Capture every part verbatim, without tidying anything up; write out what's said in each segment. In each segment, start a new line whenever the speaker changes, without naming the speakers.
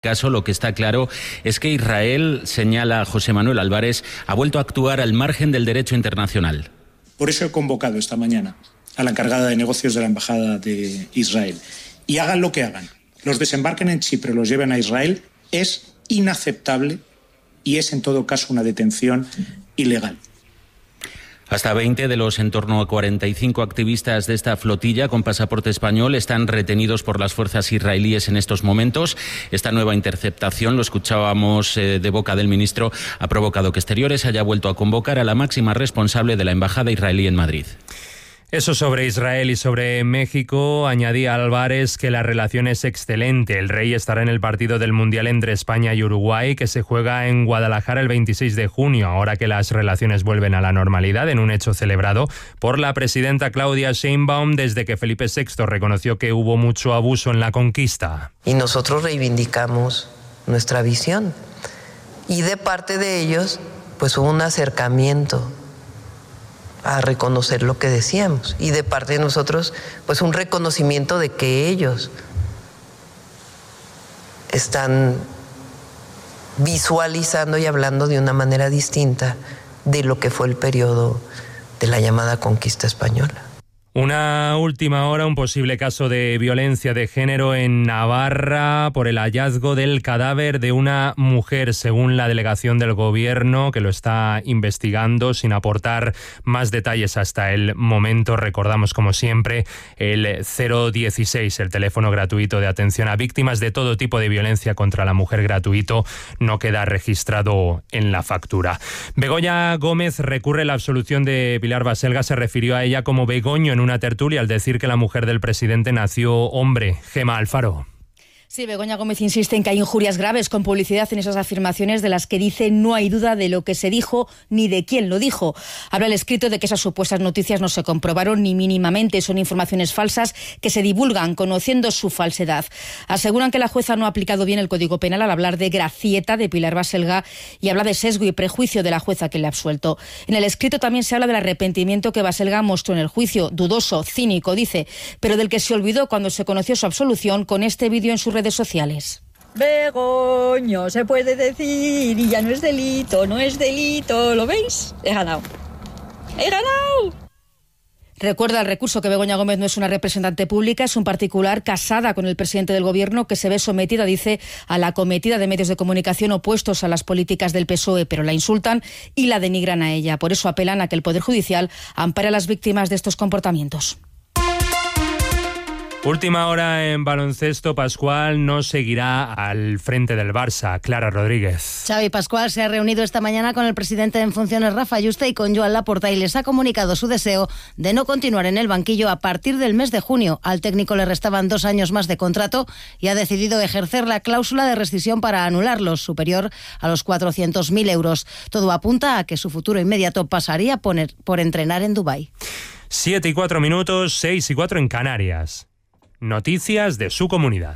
caso, lo que está claro es que Israel, señala José Manuel Álvarez, ha vuelto a actuar al margen del derecho internacional.
Por eso he convocado esta mañana a la encargada de negocios de la Embajada de Israel. Y hagan lo que hagan, los desembarquen en Chipre, los lleven a Israel, es inaceptable y es en todo caso una detención ilegal.
Hasta veinte de los en torno a cuarenta y cinco activistas de esta flotilla con pasaporte español están retenidos por las fuerzas israelíes en estos momentos. Esta nueva interceptación, lo escuchábamos eh, de boca del ministro, ha provocado que Exteriores haya vuelto a convocar a la máxima responsable de la Embajada israelí en Madrid.
Eso sobre Israel y sobre México. Añadía Álvarez que la relación es excelente. El Rey estará en el partido del Mundial entre España y Uruguay, que se juega en Guadalajara el veintiséis de junio, ahora que las relaciones vuelven a la normalidad, en un hecho celebrado por la presidenta Claudia Sheinbaum desde que Felipe sexto reconoció que hubo mucho abuso en la conquista.
Y nosotros reivindicamos nuestra visión. Y de parte de ellos, pues hubo un acercamiento a reconocer lo que decíamos, y de parte de nosotros pues un reconocimiento de que ellos están visualizando y hablando de una manera distinta de lo que fue el periodo de la llamada conquista española.
Una última hora, un posible caso de violencia de género en Navarra por el hallazgo del cadáver de una mujer, según la delegación del gobierno, que lo está investigando sin aportar más detalles hasta el momento. Recordamos, como siempre, el cero dieciséis, el teléfono gratuito de atención a víctimas de todo tipo de violencia contra la mujer, gratuito, no queda registrado en la factura. Begoña Gómez recurre la absolución de Pilar Baselga, se refirió a ella como Begoño en una tertulia al decir que la mujer del presidente nació hombre. Gema Alfaro.
Sí, Begoña Gómez insiste en que hay injurias graves con publicidad en esas afirmaciones de las que dice no hay duda de lo que se dijo ni de quién lo dijo. Habla el escrito de que esas supuestas noticias no se comprobaron ni mínimamente, son informaciones falsas que se divulgan conociendo su falsedad. Aseguran que la jueza no ha aplicado bien el Código Penal al hablar de gracieta de Pilar Baselga y habla de sesgo y prejuicio de la jueza que le ha absuelto. En el escrito también se habla del arrepentimiento que Baselga mostró en el juicio, dudoso, cínico, dice, pero del que se olvidó cuando se conoció su absolución con este vídeo en su red redes sociales.
Begoño, se puede decir, y ya no es delito, no es delito, ¿lo veis? He ganado. ¡He ganado!
Recuerda el recurso que Begoña Gómez no es una representante pública, es un particular casada con el presidente del gobierno que se ve sometida, dice, a la acometida de medios de comunicación opuestos a las políticas del P S O E, pero la insultan y la denigran a ella. Por eso apelan a que el Poder Judicial ampare a las víctimas de estos comportamientos.
Última hora en baloncesto. Pascual no seguirá al frente del Barça. Clara Rodríguez.
Xavi Pascual se ha reunido esta mañana con el presidente en funciones Rafa Yuste y con Joan Laporta y les ha comunicado su deseo de no continuar en el banquillo a partir del mes de junio. Al técnico le restaban dos años más de contrato y ha decidido ejercer la cláusula de rescisión para anularlo, superior a los cuatrocientos mil euros. Todo apunta a que su futuro inmediato pasaría por, por entrenar en Dubái.
Siete y cuatro minutos, seis y cuatro en Canarias. Noticias de su comunidad.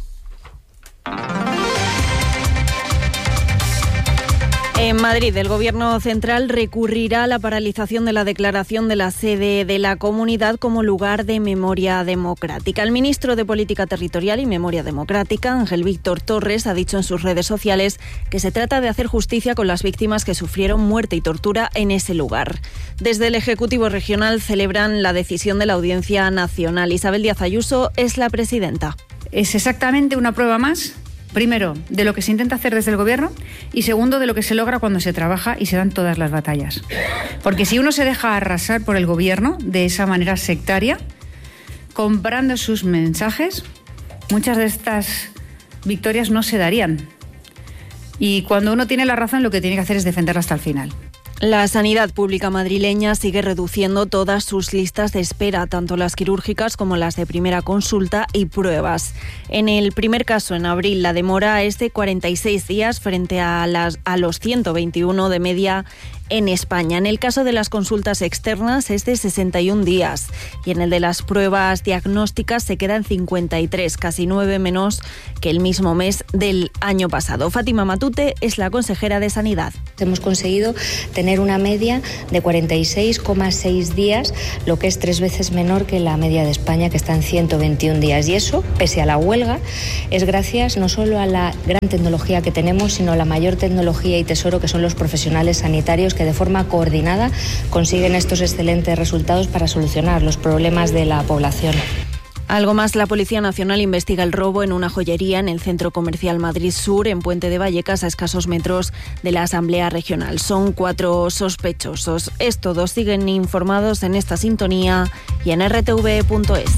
En Madrid, el Gobierno central recurrirá a la paralización de la declaración de la sede de la comunidad como lugar de memoria democrática. El ministro de Política Territorial y Memoria Democrática, Ángel Víctor Torres, ha dicho en sus redes sociales que se trata de hacer justicia con las víctimas que sufrieron muerte y tortura en ese lugar. Desde el Ejecutivo Regional celebran la decisión de la Audiencia Nacional. Isabel Díaz Ayuso es la presidenta.
Es exactamente una prueba más. Primero, de lo que se intenta hacer desde el Gobierno y segundo, de lo que se logra cuando se trabaja y se dan todas las batallas. Porque si uno se deja arrasar por el Gobierno de esa manera sectaria, comprando sus mensajes, muchas de estas victorias no se darían. Y cuando uno tiene la razón, lo que tiene que hacer es defenderla hasta el final.
La sanidad pública madrileña sigue reduciendo todas sus listas de espera, tanto las quirúrgicas como las de primera consulta y pruebas. En el primer caso, en abril, la demora es de cuarenta y seis días frente a, las, a los ciento veintiuno de media en España. En el caso de las consultas externas es de sesenta y un días y en el de las pruebas diagnósticas se queda en cincuenta y tres, casi nueve menos que el mismo mes del año pasado. Fátima Matute es la consejera de Sanidad.
Hemos conseguido tener una media de cuarenta y seis coma seis días, lo que es tres veces menor que la media de España, que está en ciento veintiún días. Y eso, pese a la huelga, es gracias no solo a la gran tecnología que tenemos, sino a la mayor tecnología y tesoro que son los profesionales sanitarios que de forma coordinada consiguen estos excelentes resultados para solucionar los problemas de la población.
Algo más, la Policía Nacional investiga el robo en una joyería en el Centro Comercial Madrid Sur, en Puente de Vallecas, a escasos metros de la Asamblea Regional. Son cuatro sospechosos. Es todo. Siguen informados en esta sintonía y en r t v punto es.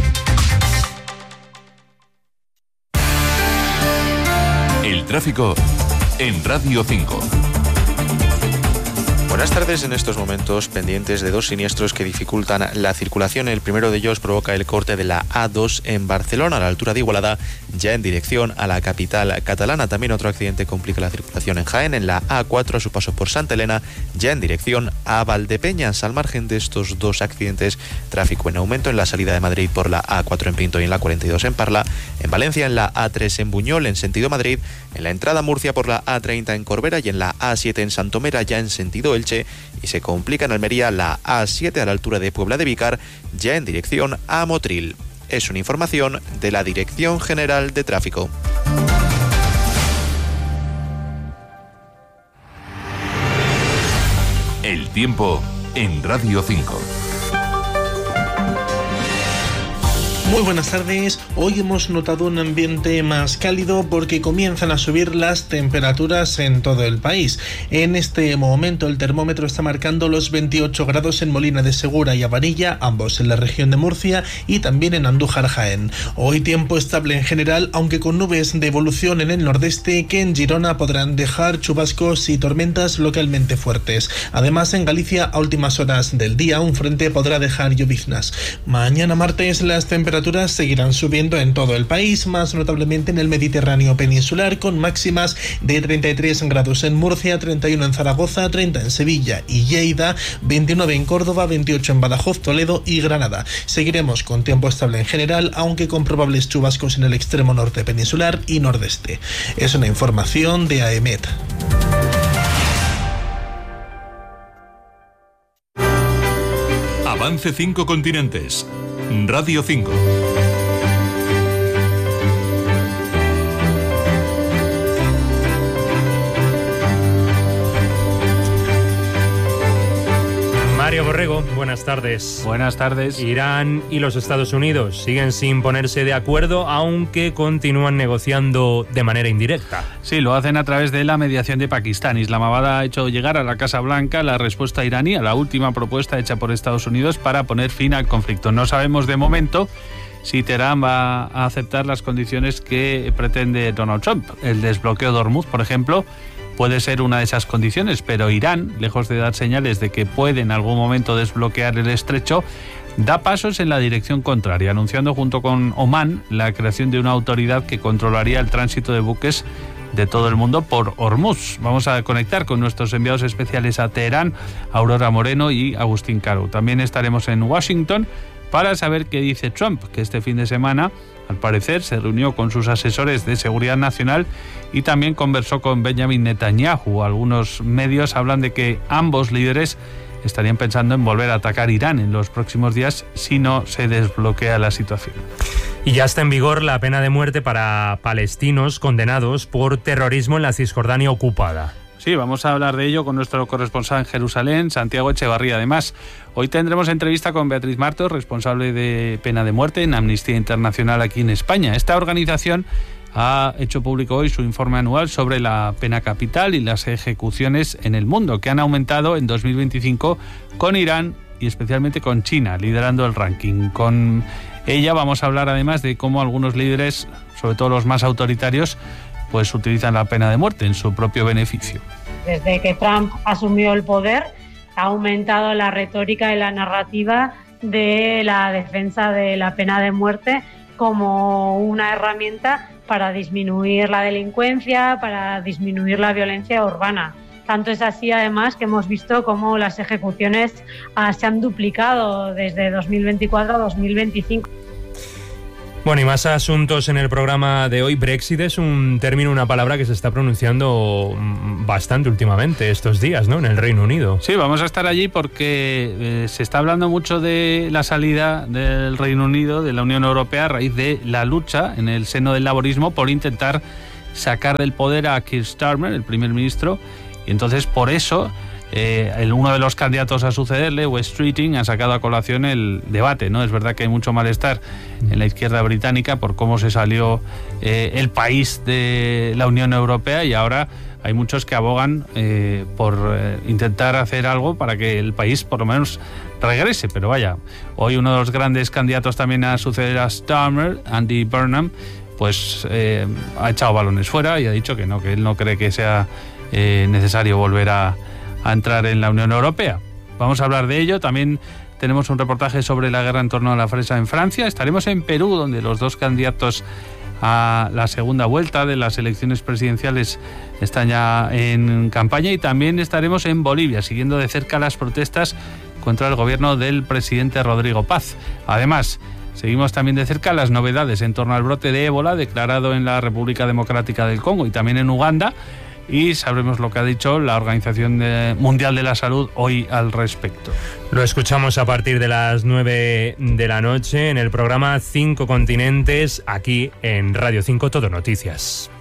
El tráfico en Radio cinco.
Buenas tardes. En estos momentos pendientes de dos siniestros que dificultan la circulación. El primero de ellos provoca el corte de la A dos en Barcelona, a la altura de Igualada, ya en dirección a la capital catalana. También otro accidente complica la circulación en Jaén, en la A cuatro a su paso por Santa Elena, ya en dirección a Valdepeñas. Al margen de estos dos accidentes, tráfico en aumento en la salida de Madrid por la A cuatro en Pinto y en la cuarenta y dos en Parla, en Valencia en la A tres en Buñol en sentido Madrid, en la entrada a Murcia por la A treinta en Corbera y en la A siete en Santomera, ya en sentido Elche, y se complica en Almería la A siete a la altura de Puebla de Vícar, ya en dirección a Motril. Es una información de la Dirección General de Tráfico.
El tiempo en Radio cinco.
Muy buenas tardes. Hoy hemos notado un ambiente más cálido porque comienzan a subir las temperaturas en todo el país. En este momento el termómetro está marcando los veintiocho grados en Molina de Segura y Avanilla, ambos en la región de Murcia, y también en Andújar, Jaén. Hoy tiempo estable en general, aunque con nubes de evolución en el nordeste que en Girona podrán dejar chubascos y tormentas localmente fuertes. Además, en Galicia a últimas horas del día un frente podrá dejar lloviznas. Mañana martes las temperaturas seguirán subiendo en todo el país, más notablemente en el Mediterráneo peninsular, con máximas de treinta y tres grados en Murcia, treinta y uno en Zaragoza, treinta en Sevilla y Lleida, veintinueve en Córdoba, veintiocho en Badajoz, Toledo y Granada. Seguiremos con tiempo estable en general, aunque con probables chubascos en el extremo norte peninsular y nordeste. Es una información de AEMET.
Avance cinco continentes. Radio cinco.
Mario Borrego, buenas tardes.
Buenas tardes.
Irán y los Estados Unidos siguen sin ponerse de acuerdo, aunque continúan negociando de manera indirecta.
Sí, lo hacen a través de la mediación de Pakistán. Islamabad ha hecho llegar a la Casa Blanca la respuesta iraní a la última propuesta hecha por Estados Unidos para poner fin al conflicto. No sabemos de momento si Teherán va a aceptar las condiciones que pretende Donald Trump. El desbloqueo de Hormuz, por ejemplo, puede ser una de esas condiciones, pero Irán, lejos de dar señales de que puede en algún momento desbloquear el estrecho, da pasos en la dirección contraria, anunciando junto con Omán la creación de una autoridad que controlaría el tránsito de buques de todo el mundo por Hormuz. Vamos a conectar con nuestros enviados especiales a Teherán, Aurora Moreno y Agustín Caro. También estaremos en Washington para saber qué dice Trump, que este fin de semana, al parecer, se reunió con sus asesores de seguridad nacional y también conversó con Benjamin Netanyahu. Algunos medios hablan de que ambos líderes estarían pensando en volver a atacar Irán en los próximos días si no se desbloquea la situación.
Y ya está en vigor la pena de muerte para palestinos condenados por terrorismo en la Cisjordania ocupada.
Sí, vamos a hablar de ello con nuestro corresponsal en Jerusalén, Santiago Echevarría. Además, hoy tendremos entrevista con Beatriz Martos, responsable de pena de muerte en Amnistía Internacional aquí en España. Esta organización ha hecho público hoy su informe anual sobre la pena capital y las ejecuciones en el mundo, que han aumentado en dos mil veinticinco con Irán y especialmente con China, liderando el ranking. Con ella vamos a hablar además de cómo algunos líderes, sobre todo los más autoritarios, pues utilizan la pena de muerte en su propio beneficio.
Desde que Trump asumió el poder, ha aumentado la retórica y la narrativa de la defensa de la pena de muerte como una herramienta para disminuir la delincuencia, para disminuir la violencia urbana. Tanto es así, además, que hemos visto cómo las ejecuciones uh, se han duplicado desde dos mil veinticuatro a dos mil veinticinco.
Bueno, y más asuntos en el programa de hoy. Brexit es un término, una palabra que se está pronunciando bastante últimamente, estos días, ¿no?, en el Reino Unido.
Sí, vamos a estar allí porque eh, se está hablando mucho de la salida del Reino Unido de la Unión Europea a raíz de la lucha en el seno del laborismo por intentar sacar del poder a Keir Starmer, el primer ministro, y entonces por eso Eh, el, uno de los candidatos a sucederle, Wes Streeting, ha sacado a colación el debate, ¿no? Es verdad que hay mucho malestar en la izquierda británica por cómo se salió eh, el país de la Unión Europea, y ahora hay muchos que abogan eh, por eh, intentar hacer algo para que el país por lo menos regrese. Pero vaya, hoy uno de los grandes candidatos también a suceder a Starmer, Andy Burnham, pues eh, ha echado balones fuera y ha dicho que no, que él no cree que sea eh, necesario volver a a entrar en la Unión Europea. Vamos a hablar de ello. También tenemos un reportaje sobre la guerra en torno a la fresa en Francia. Estaremos en Perú, donde los dos candidatos a la segunda vuelta de las elecciones presidenciales están ya en campaña, y también estaremos en Bolivia, siguiendo de cerca las protestas contra el gobierno del presidente Rodrigo Paz. Además, seguimos también de cerca las novedades en torno al brote de ébola declarado en la República Democrática del Congo y también en Uganda, y sabremos lo que ha dicho la Organización Mundial de la Salud hoy al respecto.
Lo escuchamos a partir de las nueve de la noche en el programa Cinco Continentes, aquí en Radio cinco Todo Noticias.